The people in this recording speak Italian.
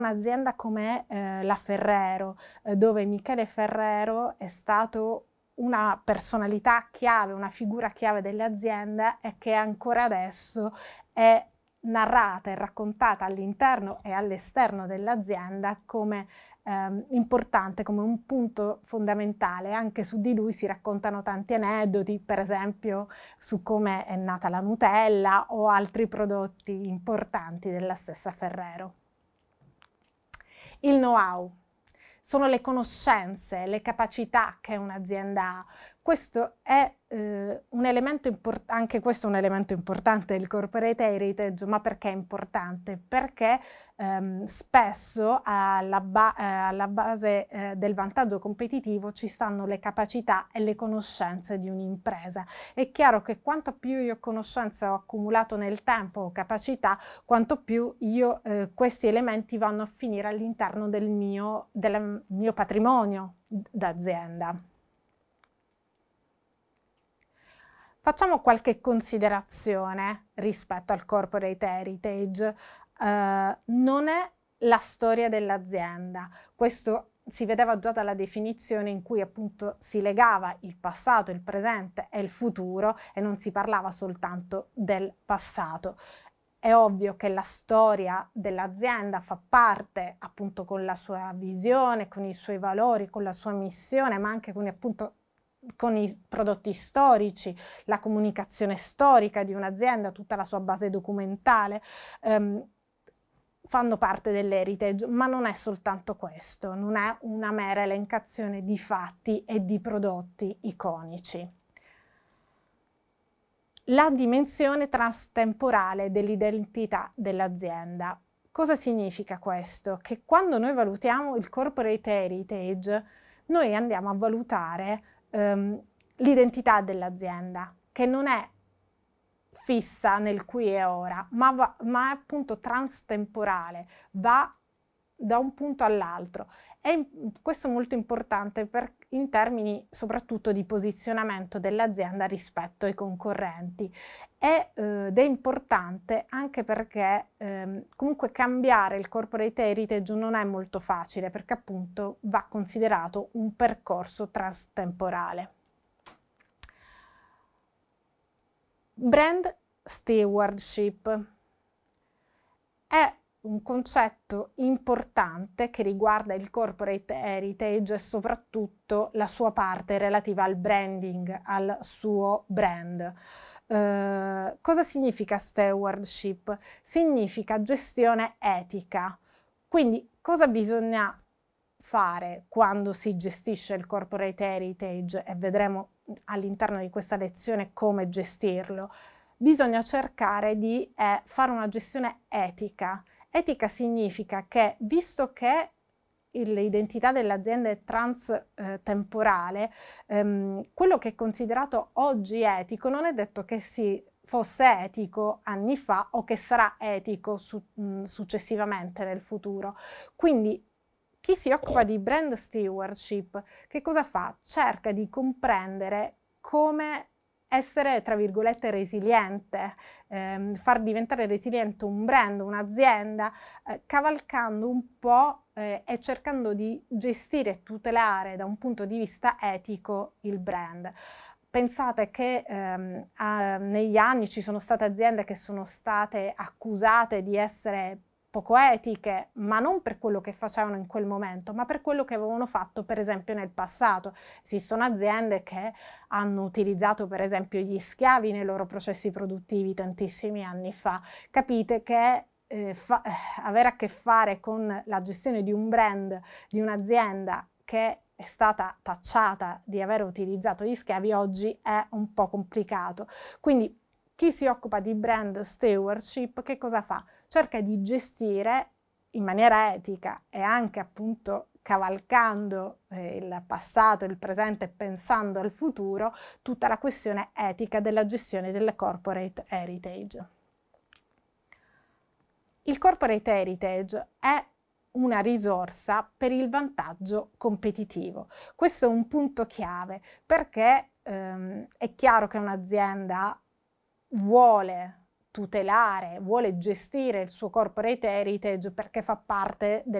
un'azienda come la Ferrero, dove Michele Ferrero è stato una personalità chiave, una figura chiave dell'azienda e che ancora adesso è narrata e raccontata all'interno e all'esterno dell'azienda come importante, come un punto fondamentale. Anche su di lui si raccontano tanti aneddoti, per esempio su come è nata la Nutella o altri prodotti importanti della stessa Ferrero. Il know-how sono le conoscenze, le capacità che un'azienda ha. Questo è un elemento anche questo è un elemento importante del corporate heritage. Ma perché è importante? Perché spesso alla base del vantaggio competitivo ci stanno le capacità e le conoscenze di un'impresa. È chiaro che quanto più io conoscenze ho accumulato nel tempo o capacità, quanto più io questi elementi vanno a finire all'interno del mio patrimonio d'azienda. Facciamo qualche considerazione rispetto al corporate heritage. Non è la storia dell'azienda. Questo si vedeva già dalla definizione, in cui appunto si legava il passato, il presente e il futuro e non si parlava soltanto del passato. È ovvio che la storia dell'azienda fa parte appunto con la sua visione, con i suoi valori, con la sua missione, ma anche con i prodotti storici, la comunicazione storica di un'azienda, tutta la sua base documentale, fanno parte dell'heritage. Ma non è soltanto questo, non è una mera elencazione di fatti e di prodotti iconici. La dimensione transtemporale dell'identità dell'azienda. Cosa significa questo? Che quando noi valutiamo il corporate heritage, noi andiamo a valutare l'identità dell'azienda, che non è fissa nel qui e ora, ma è appunto transtemporale, va da un punto all'altro. Questo è molto importante in termini soprattutto di posizionamento dell'azienda rispetto ai concorrenti. Ed è importante anche perché comunque cambiare il corporate heritage non è molto facile, perché appunto va considerato un percorso transtemporale. Brand stewardship è un concetto importante che riguarda il corporate heritage e soprattutto la sua parte relativa al branding, al suo brand. Cosa significa stewardship? Significa gestione etica. Quindi cosa bisogna fare quando si gestisce il corporate heritage, e vedremo all'interno di questa lezione come gestirlo? Bisogna cercare di fare una gestione etica. Etica significa che, visto che l'identità dell'azienda è transtemporale, quello che è considerato oggi etico non è detto che fosse etico anni fa o che sarà etico successivamente nel futuro. Quindi chi si occupa di brand stewardship, che cosa fa? Cerca di comprendere come essere, tra virgolette, resiliente, far diventare resiliente un brand, un'azienda, cavalcando un po' e cercando di gestire e tutelare da un punto di vista etico il brand. Pensate che negli anni ci sono state aziende che sono state accusate di essere poco etiche, ma non per quello che facevano in quel momento, ma per quello che avevano fatto per esempio nel passato. Esistono aziende che hanno utilizzato per esempio gli schiavi nei loro processi produttivi tantissimi anni fa. Capite che avere a che fare con la gestione di un brand, di un'azienda che è stata tacciata di aver utilizzato gli schiavi, oggi è un po' complicato. Quindi chi si occupa di brand stewardship che cosa fa? Cerca di gestire in maniera etica e anche appunto cavalcando il passato, il presente e pensando al futuro, tutta la questione etica della gestione del corporate heritage. Il corporate heritage è una risorsa per il vantaggio competitivo. Questo è un punto chiave, perché è chiaro che un'azienda vuole tutelare, vuole gestire il suo corporate heritage perché fa parte